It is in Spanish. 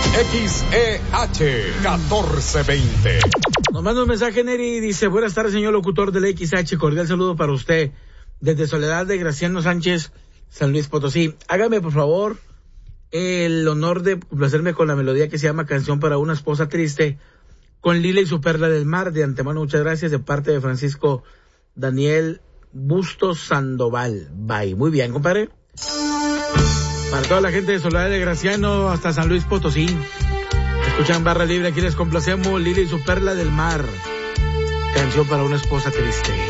XEH 1420. Nos manda un mensaje, Neri, dice: buenas tardes, señor locutor del XH, cordial saludo para usted, desde Soledad de Graciano Sánchez, San Luis Potosí. Hágame, por favor, el honor de complacerme con la melodía que se llama Canción para una esposa triste, con Lila y su perla del mar. De antemano, muchas gracias, de parte de Francisco Daniel Bustos Sandoval. Bye. Muy bien, compadre. Para toda la gente de Soledad de Graciano hasta San Luis Potosí. Escuchan Barra Libre, aquí les complacemos Lila y su perla del mar. Canción para una esposa triste.